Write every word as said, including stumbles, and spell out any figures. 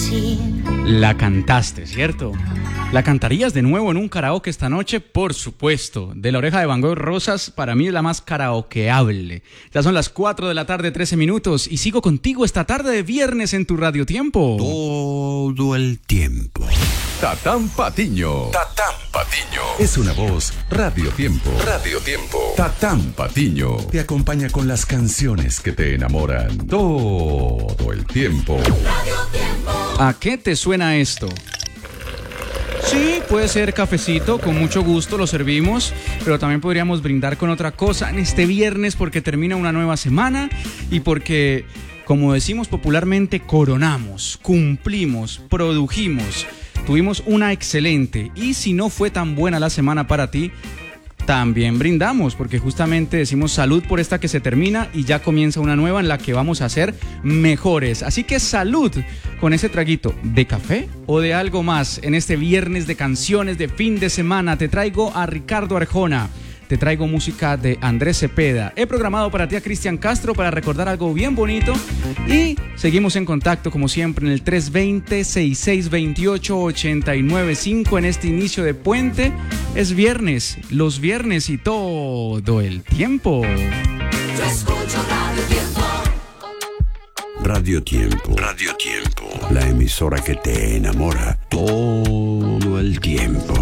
La cantaste, ¿cierto? ¿La cantarías de nuevo en un karaoke esta noche? Por supuesto. De La Oreja de Van Gogh Rosas, para mí es la más karaokeable. Ya son las cuatro de la tarde, trece minutos, y sigo contigo esta tarde de viernes en tu Radio Tiempo. Todo el tiempo. Tatán Patiño. Tatán Patiño. Es una voz Radio Tiempo. Radio Tiempo. Tatán Patiño. Te acompaña con las canciones que te enamoran todo el tiempo. Radio Tiempo. ¿A qué te suena esto? Sí, puede ser cafecito, con mucho gusto lo servimos, pero también podríamos brindar con otra cosa en este viernes porque termina una nueva semana y porque, como decimos popularmente, coronamos, cumplimos, produjimos. Tuvimos una excelente, y si no fue tan buena la semana para ti, también brindamos, porque justamente decimos salud por esta que se termina y ya comienza una nueva en la que vamos a ser mejores. Así que salud con ese traguito de café o de algo más. En este viernes de canciones de fin de semana te traigo a Ricardo Arjona. Te traigo música de Andrés Cepeda. He programado para ti a Cristian Castro para recordar algo bien bonito. Y seguimos en contacto como siempre en el tres dos cero, seis seis dos ocho, ocho nueve cinco en este inicio de puente. Es viernes, los viernes y todo el tiempo. Yo escucho Radio Tiempo. Radio Tiempo. Radio Tiempo. La emisora que te enamora todo el tiempo.